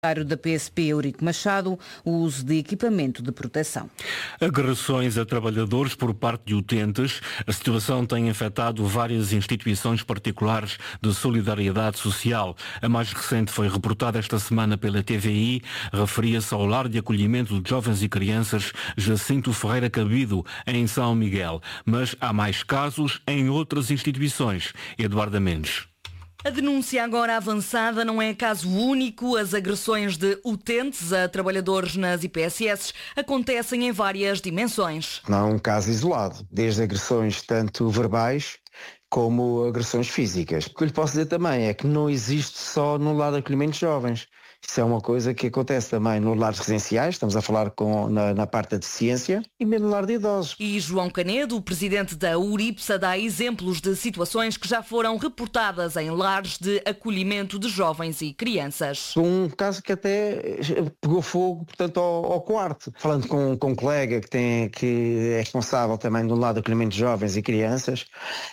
Da PSP Eurico Machado, o uso de equipamento de proteção. Agressões a trabalhadores por parte de utentes. A situação tem afetado várias instituições particulares de solidariedade social. A mais recente foi reportada esta semana pela TVI, referia-se ao lar de acolhimento de jovens e crianças Jacinto Ferreira Cabido, em São Miguel. Mas há mais casos em outras instituições. Eduardo Mendes. A denúncia agora avançada não é caso único. As agressões de utentes a trabalhadores nas IPSS acontecem em várias dimensões. Não é um caso isolado, desde agressões tanto verbais como agressões físicas. O que eu lhe posso dizer também é que não existe só no lar de acolhimento de jovens. Isso é uma coisa que acontece também nos lares residenciais, estamos a falar na parte da deficiência, e mesmo no lar de idosos. E João Canedo, o presidente da URIPSA, dá exemplos de situações que já foram reportadas em lares de acolhimento de jovens e crianças. Um caso que até pegou fogo, portanto, ao quarto. Falando com um colega que é responsável também do lado de acolhimento de jovens e crianças,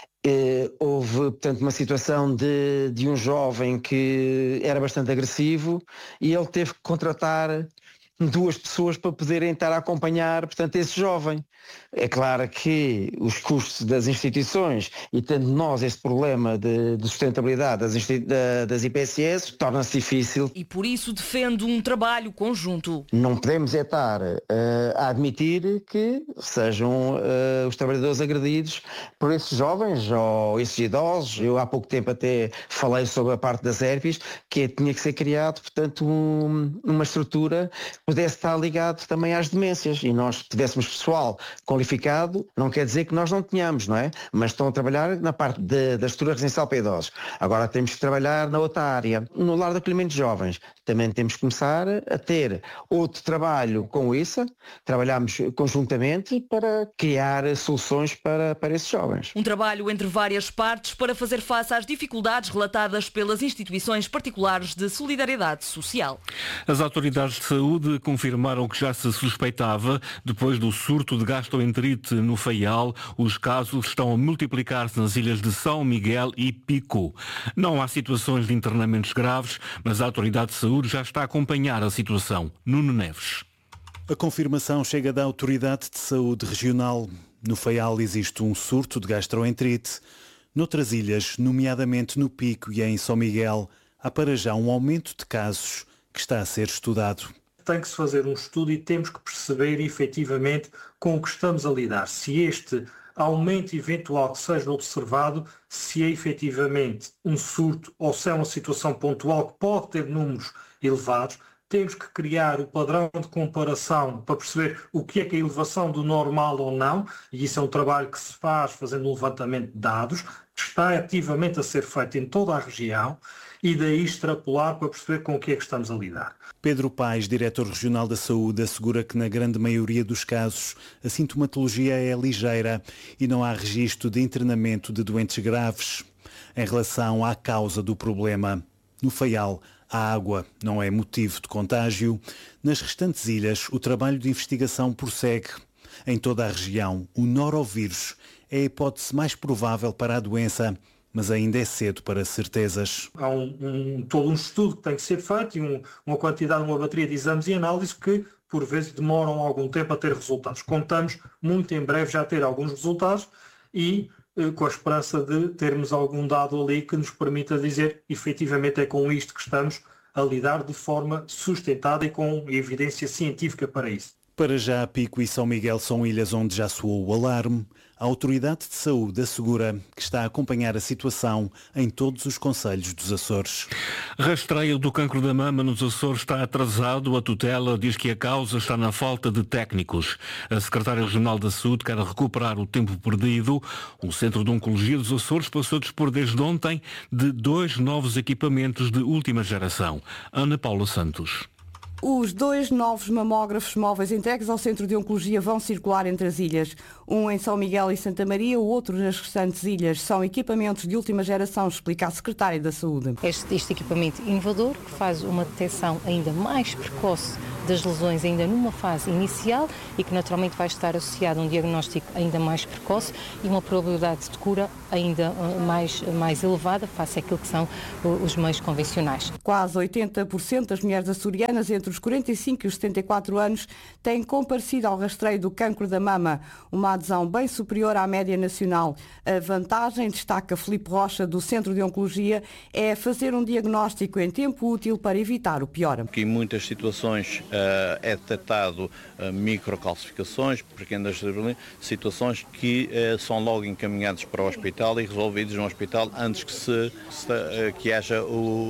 houve, portanto, uma situação de um jovem que era bastante agressivo e ele teve que contratar 2 pessoas para poderem estar a acompanhar, portanto, esse jovem. É claro que os custos das instituições e tendo nós esse problema de sustentabilidade das IPSS, torna-se difícil. E por isso defende um trabalho conjunto. Não podemos estar a admitir que sejam os trabalhadores agredidos por esses jovens ou esses idosos. Eu há pouco tempo até falei sobre a parte das ERPs, que tinha que ser criado, portanto, uma estrutura pudesse estar ligado também às demências e nós tivéssemos pessoal qualificado, não quer dizer que nós não tenhamos, não é? Mas estão a trabalhar na parte da estrutura residencial para idosos. Agora temos que trabalhar na outra área. No lar de acolhimento de jovens, também temos que começar a ter outro trabalho com isso, trabalhamos conjuntamente para criar soluções para esses jovens. Um trabalho entre várias partes para fazer face às dificuldades relatadas pelas instituições particulares de solidariedade social. As autoridades de saúde confirmaram que já se suspeitava, depois do surto de gastroenterite no Faial, os casos estão a multiplicar-se nas ilhas de São Miguel e Pico. Não há situações de internamentos graves, mas a autoridade de saúde já está a acompanhar a situação. Nuno Neves. A confirmação chega da Autoridade de Saúde Regional. No Faial existe um surto de gastroenterite. Noutras ilhas, nomeadamente no Pico e em São Miguel, há para já um aumento de casos que está a ser estudado. Tem que se fazer um estudo e temos que perceber efetivamente com o que estamos a lidar. Se este aumento eventual que seja observado, se é efetivamente um surto ou se é uma situação pontual que pode ter números elevados, temos que criar o padrão de comparação para perceber o que é a elevação do normal ou não, e isso é um trabalho que se faz fazendo um levantamento de dados, que está ativamente a ser feito em toda a região, e daí extrapolar para perceber com o que é que estamos a lidar. Pedro Paes, diretor regional da saúde, assegura que na grande maioria dos casos a sintomatologia é ligeira e não há registro de internamento de doentes graves. Em relação à causa do problema, no Faial, a água não é motivo de contágio. Nas restantes ilhas, o trabalho de investigação prossegue. Em toda a região, o norovírus é a hipótese mais provável para a doença, mas ainda é cedo para certezas. Há todo um estudo que tem que ser feito e uma bateria de exames e análises que, por vezes, demoram algum tempo a ter resultados. Contamos muito em breve já ter alguns resultados e com a esperança de termos algum dado ali que nos permita dizer efetivamente é com isto que estamos a lidar de forma sustentada e com evidência científica para isso. Para já, Pico e São Miguel são ilhas onde já soou o alarme. A Autoridade de Saúde assegura que está a acompanhar a situação em todos os concelhos dos Açores. Rastreio do cancro da mama nos Açores está atrasado. A tutela diz que a causa está na falta de técnicos. A Secretária Regional da Saúde quer recuperar o tempo perdido. O Centro de Oncologia dos Açores passou a dispor desde ontem de 2 novos equipamentos de última geração. Ana Paula Santos. Os 2 novos mamógrafos móveis entregues ao Centro de Oncologia vão circular entre as ilhas. Um em São Miguel e Santa Maria, o outro nas restantes ilhas. São equipamentos de última geração, explica a Secretária da Saúde. Este equipamento inovador que faz uma detecção ainda mais precoce das lesões ainda numa fase inicial e que naturalmente vai estar associado a um diagnóstico ainda mais precoce e uma probabilidade de cura ainda mais elevada face àquilo que são os meios convencionais. Quase 80% das mulheres açorianas entre os 45 e os 74 anos têm comparecido ao rastreio do cancro da mama, uma adesão bem superior à média nacional. A vantagem, destaca Filipe Rocha, do Centro de Oncologia, é fazer um diagnóstico em tempo útil para evitar o pior. Que em muitas situações é detectado microcalcificações, pequenas situações que são logo encaminhadas para o hospital e resolvidos no hospital antes que haja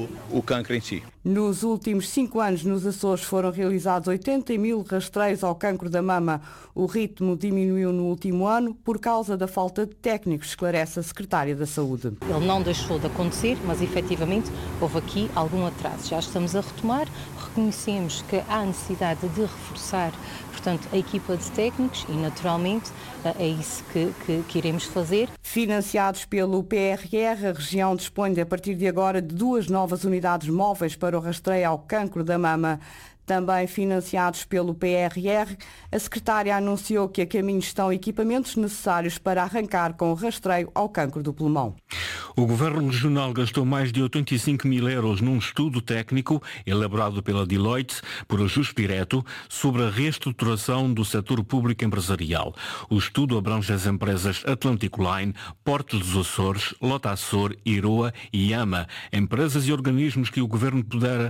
o cancro em si. Nos últimos 5 anos, nos Açores, foram realizados 80.000 rastreios ao cancro da mama. O ritmo diminuiu no último ano por causa da falta de técnicos, esclarece a Secretária da Saúde. Ele não deixou de acontecer, mas efetivamente houve aqui algum atraso. Já estamos a retomar, reconhecemos que há necessidade de reforçar, portanto, a equipa de técnicos e, naturalmente, é isso que iremos fazer. Financiados pelo PRR, a região dispõe, a partir de agora, de 2 novas unidades móveis para o rastreio ao cancro da mama. Também financiados pelo PRR, a secretária anunciou que a caminho estão equipamentos necessários para arrancar com o rastreio ao cancro do pulmão. O Governo Regional gastou mais de 85.000 euros num estudo técnico elaborado pela Deloitte por ajuste direto sobre a reestruturação do setor público empresarial. O estudo abrange as empresas Atlantic Line, Portos dos Açores, Lota Açor, Iroa e Ama, empresas e organismos que o Governo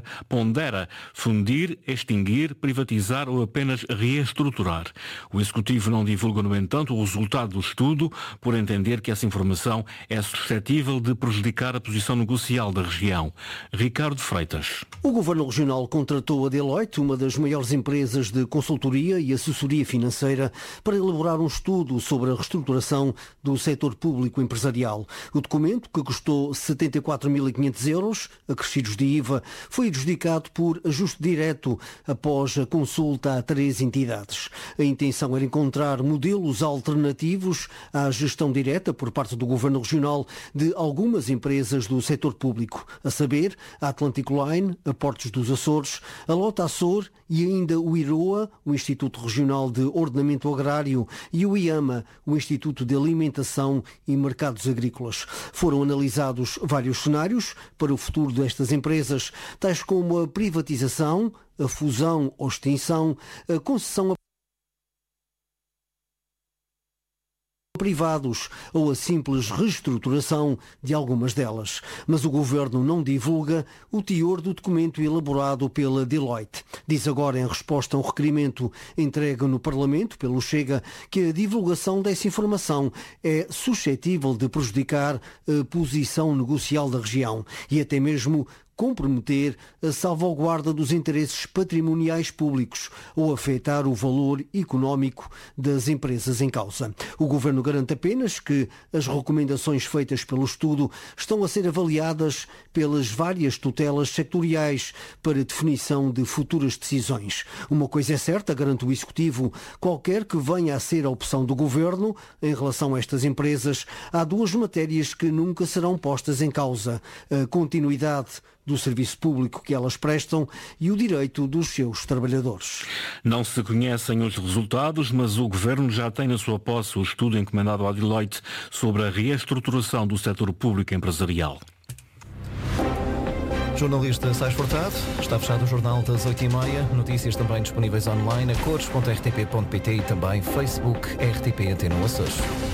pondera fundir, extinguir, privatizar ou apenas reestruturar. O Executivo não divulga, no entanto, o resultado do estudo, por entender que essa informação é suscetível de prejudicar a posição negocial da região. Ricardo Freitas. O Governo Regional contratou a Deloitte, uma das maiores empresas de consultoria e assessoria financeira, para elaborar um estudo sobre a reestruturação do setor público empresarial. O documento, que custou 74.500 euros, acrescidos de IVA, foi adjudicado por ajuste direto após a consulta a 3 entidades. A intenção era encontrar modelos alternativos à gestão direta por parte do Governo Regional de algumas empresas do setor público, a saber, a Atlantic Line, a Portos dos Açores, a Lota Açor e ainda o IROA, o Instituto Regional de Ordenamento Agrário, e o IAMA, o Instituto de Alimentação e Mercados Agrícolas. Foram analisados vários cenários para o futuro destas empresas, tais como a privatização, a fusão ou extinção, a concessão a privados ou a simples reestruturação de algumas delas. Mas o Governo não divulga o teor do documento elaborado pela Deloitte. Diz agora, em resposta a um requerimento entregue no Parlamento pelo Chega, que a divulgação dessa informação é suscetível de prejudicar a posição negocial da região e até mesmo comprometer a salvaguarda dos interesses patrimoniais públicos ou afetar o valor económico das empresas em causa. O Governo garante apenas que as recomendações feitas pelo estudo estão a ser avaliadas pelas várias tutelas sectoriais para definição de futuras decisões. Uma coisa é certa, garante o Executivo, qualquer que venha a ser a opção do Governo em relação a estas empresas, há 2 matérias que nunca serão postas em causa: a continuidade do serviço público que elas prestam e o direito dos seus trabalhadores. Não se conhecem os resultados, mas o Governo já tem na sua posse o estudo encomendado à Deloitte sobre a reestruturação do setor público empresarial. Jornalista Sais Furtado, está fechado o jornal das 8h30. Notícias também disponíveis online a cores.rtp.pt e também Facebook RTP Antena Açores.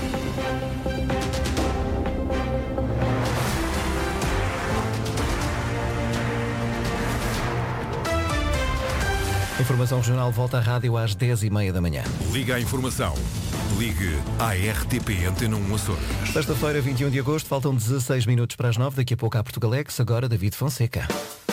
Informação regional volta à rádio às 10h30 da manhã. Liga à informação. Ligue à RTP Antena 1 Açores. Sexta-feira, 21 de agosto, faltam 16 minutos para as 9. Daqui a pouco há Portugalex, agora David Fonseca.